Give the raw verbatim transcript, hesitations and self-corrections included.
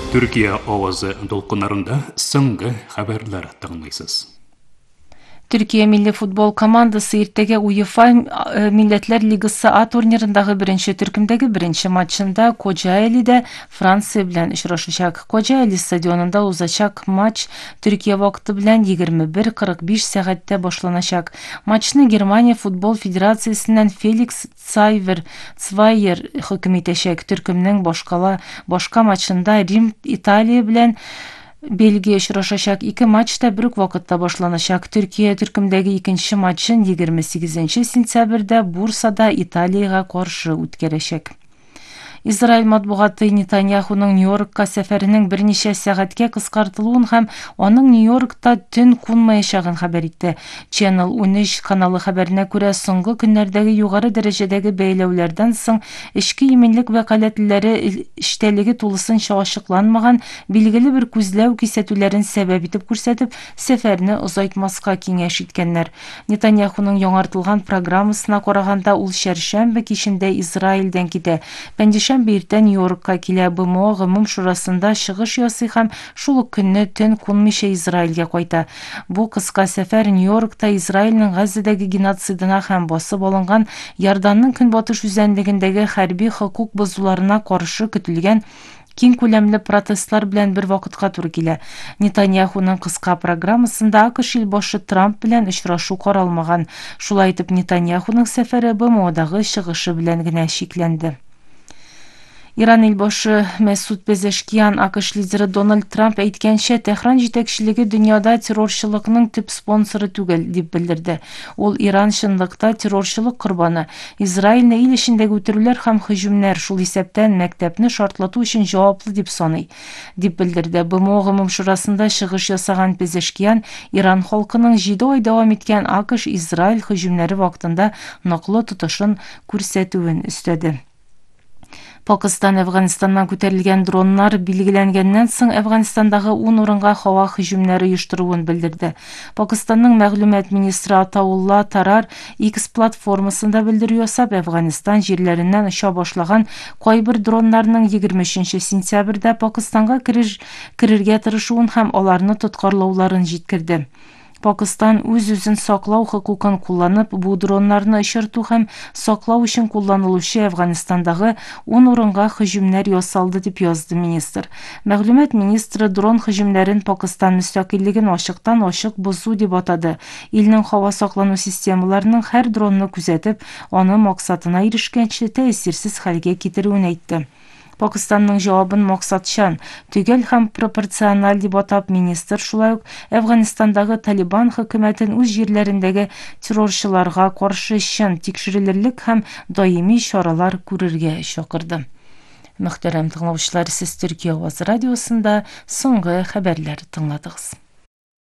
Türkiye ovozы dolqunlarında соңғы haberler тыңлайсыз. Türkiye milli futbol komandası irtege UEFA Milletler Ligası A turnirindagi birinchi turkumdagi birinchi matchında Kocaeli'de Fransiya bilan uchrashacak. Kocaeli stadionunda uzachak maç Türkiye vakti bilan yigirma bir qirq besh saatda boshlanacak. Maçni Germaniya Futbol Federatsiyasidan Felix Zweier Zweier hukm etecek. Turkumning boshqa boshqa matchında Rim İtalya bilan Belgiya uchrashacak. Iki maçta bir vaqtda boshlanacak. Türkiye turkumdagi ikinchi matchın yigirma sakkizinchi sentyabrda Bursada İtaliyaga qarshi o'tkazecek. İsrail matbuatı Netanyahu'nun New York'a seferinin bir neçe saatga qisqartılуын һәм оның New York'ta tün qunmayacağın haber etdi. Channel on uch kanalı haberine göre соңгы günlerdagi yuqarı derecedagi beylevlerden соң içki yeminlik vekaletlileri işteligi tulusынча açıklanmagan bilgili bir күзләү кисәтүләрен сәбәп итеп күрсәтеп, сәфәрне озайтмаска киңәш иткәннәр. Netanyahu'ның яңартылган программасына караганда, ул шәршәмбе кичендә Израильдән китә. Пәнҗешәмбе иртә New York'ка килә. БМО гомум шурасында чыгыш ясый һәм шул ук көнне төн кунмыйча Израильгә кайта. Бу кыска сәфәр New York'та Израильнең Газадагы геноцидына һәм басып алынган Ярданның көнбатыш үзәнлегендәге хәрби хокук бозуларына каршы көтелгән киң күләмле протестлар белән бер вакытка туры килә. Нетаньяхуның кыска программасында АКШ илбашы Трамп белән очрашу каралмаган. Шулай итеп, Нетаньяхуның сәфәре БМОдагы чыгышы белән генә шикләнде. Иран илбашы Месуд Пезешкиян АКШ лидеры Дональд Трамп әйткәнчә, Техран җитәкчелеге дөньяда террорчылыкның төп спонсоры түгел дип белдерде. Ул Иран чынлыкта террорчылык корбаны. Израильне ил эчендәге үтерүләр һәм һөҗүмнәр шул исәптән мәктәпне шартлату өчен җаваплы дип саный, дип белдерде. БМО гомум шурасында чыгыш ясаган Пезешкиян Иран халкының җиде ай дәвам иткән АКШ Израиль һөҗүмнәре вакытында ныклы тотышын күрсәтүен өстәде. Пакистан Әфганистаннан күтәрелгән дроннар билгеләнгәннән соң Әфганистандагы ун урынга һава һөҗүмнәре оештыруын белдерде. Пакистанның мәгълүмат министры Атаулла Тарар X платформасында белдерү ясап, Әфганистан җирләреннән оча башлаган кайбер дроннарның егерме өченче сентябрьдә Пакистанга керергә тырышуын һәм аларны тоткарлауларын җиткерде. Пакистан үз-үзен саклау хокукын кулланып, бу дроннарны очырту һәм саклау өчен кулланылучы Әфганистандагы ун урынга һөҗүмнәр ясалды дип язды министр. Мәгълүмат министры дрон һөҗүмнәрен Пакистан мөстәкыйльлеген ачыктан-ачык бозу дип атады. Илнең һава саклану системаларының һәр дронны күзәтеп, аны максатына ирешкәнче тәэсирсез хәлгә китерүен әйтте. Пакистанның җавабын максатчан, төгәл һәм пропорциональ дип атап министр, шулай ук Әфганистандагы Талибан хөкүмәтен үз җирләрендәге террорчыларга каршы чын тикшерелерлек һәм даими чаралар күрергә чакырды. Мөхтәрәм тыңлаучылар, сез Төркия авазы радиосында соңгы хәбәрләр тыңладыгыз.